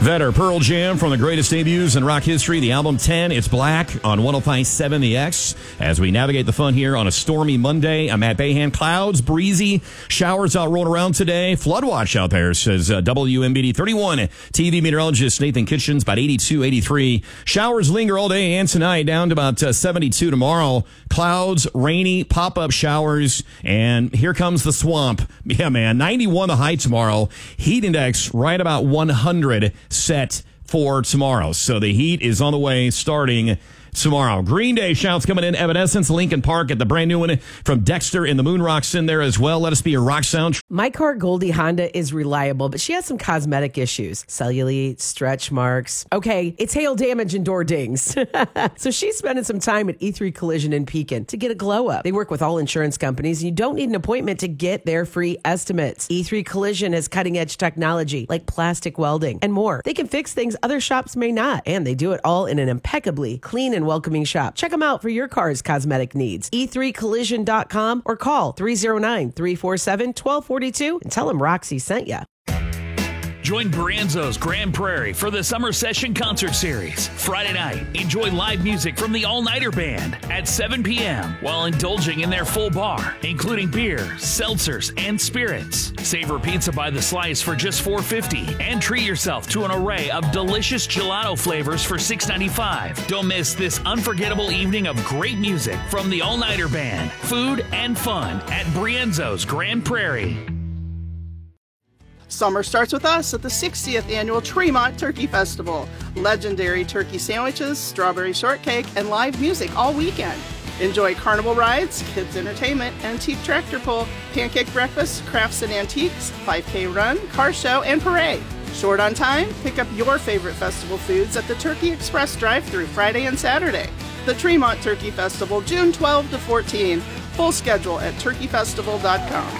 That are Pearl Jam from the greatest debuts in rock history. The album 10, It's Black on 105.7 The X. As we navigate the fun here on a stormy Monday, I'm Matt Bayhan. Clouds, breezy, showers out rolling around today. Flood watch out there, says WMBD 31. TV meteorologist Nathan Kitchens, about 82, 83. Showers linger all day and tonight, down to about 72 tomorrow. Clouds, rainy, pop-up showers, and here comes the swamp. Yeah, man, 91 the high tomorrow. Heat index right about 100 set for tomorrow. So the heat is on the way starting tomorrow. Green Day shouts coming in. Evanescence, Lincoln Park at the brand new one from Dexter and the Moon Rocks in there as well. Let us be your rock sound. My car, Goldie Honda, is reliable, but she has some cosmetic issues. Cellulite, stretch marks. Okay, it's hail damage and door dings. So she's spending some time at E3 Collision in Pekin to get a glow up. They work with all insurance companies, and you don't need an appointment to get their free estimates. E3 Collision has cutting edge technology like plastic welding and more. They can fix things other shops may not, and they do it all in an impeccably clean and welcoming shop. Check them out for your car's cosmetic needs. E3collision.com or call 309-347-1242 and tell them Roxy sent you. Join Brianzo's Grand Prairie for the Summer Session Concert Series. Friday night, enjoy live music from the All-Nighter Band at 7 p.m. while indulging in their full bar, including beer, seltzers, and spirits. Savor pizza by the slice for just $4.50 and treat yourself to an array of delicious gelato flavors for $6.95. Don't miss this unforgettable evening of great music from the All-Nighter Band, food, and fun at Brianzo's Grand Prairie. Summer starts with us at the 60th Annual Tremont Turkey Festival. Legendary turkey sandwiches, strawberry shortcake, and live music all weekend. Enjoy carnival rides, kids entertainment, antique tractor pull, pancake breakfast, crafts and antiques, 5K run, car show, and parade. Short on time? Pick up your favorite festival foods at the Turkey Express drive-thru Friday and Saturday. The Tremont Turkey Festival, June 12 to 14. Full schedule at turkeyfestival.com.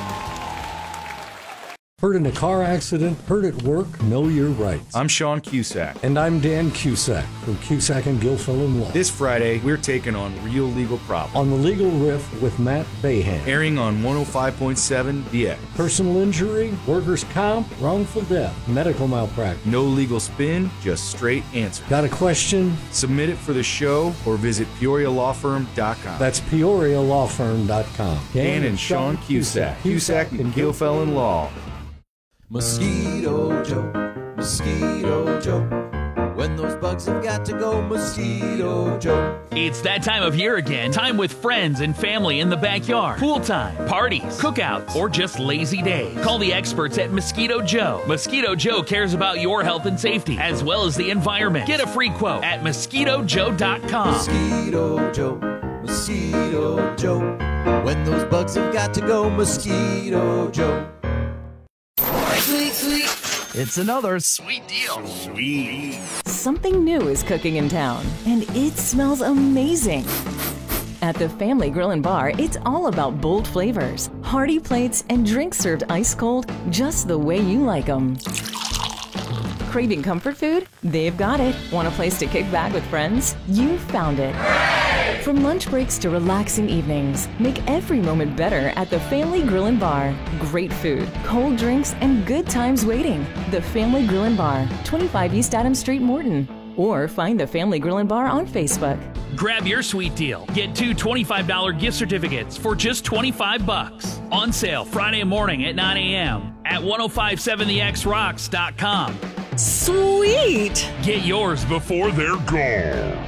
Hurt in a car accident, hurt at work, know your rights. I'm Sean Cusack. And I'm Dan Cusack from Cusack and Gilfillan Law. This Friday, we're taking on Real Legal Problems. On the Legal Riff with Matt Bayhan. Airing on 105.7 The X. Personal injury, workers' comp, wrongful death, medical malpractice. No legal spin, just straight answers. Got a question? Submit it for the show or visit PeoriaLawFirm.com. That's PeoriaLawFirm.com. Dan and Sean Cusack. Cusack and Gilfillan Law. Mosquito Joe, Mosquito Joe. When those bugs have got to go, Mosquito Joe. It's that time of year again. Time with friends and family in the backyard. Pool time, parties, cookouts, or just lazy days. Call the experts at Mosquito Joe. Mosquito Joe cares about your health and safety, as well as the environment. Get a free quote at MosquitoJoe.com. Mosquito Joe, Mosquito Joe. When those bugs have got to go, Mosquito Joe. Sweet, sweet. It's another sweet deal. Sweet. Something new is cooking in town, and it smells amazing. At the Family Grill and Bar, it's all about bold flavors, hearty plates, and drinks served ice cold, just the way you like them. Craving comfort food? They've got it. Want a place to kick back with friends? You found it. From lunch breaks to relaxing evenings, make every moment better at the Family Grill and Bar. Great food, cold drinks, and good times waiting. The Family Grill and Bar, 25 East Adams Street, Morton. Or find the Family Grill and Bar on Facebook. Grab your sweet deal. Get 2 $25 gift certificates for just $25. On sale Friday morning at 9 a.m. at 1057thexrocks.com. Sweet! Get yours before they're gone.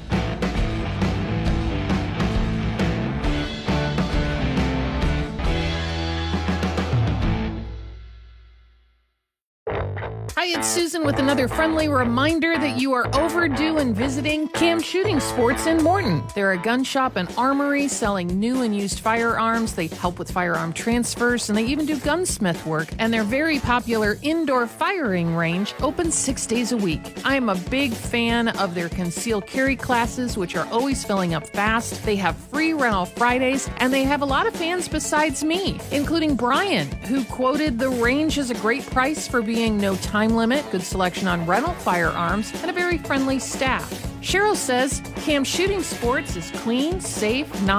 Hi, it's Susan with another friendly reminder that you are overdue in visiting Cam Shooting Sports in Morton. They're a gun shop and armory selling new and used firearms. They help with firearm transfers, and they even do gunsmith work. And their very popular indoor firing range opens 6 days a week. I am a big fan of their concealed carry classes, which are always filling up fast. They have free rental Fridays, and they have a lot of fans besides me, including Brian, who quoted the range as a great price for being no time limit, good selection on rental firearms, and a very friendly staff. Cheryl says Cam Shooting Sports is clean, safe,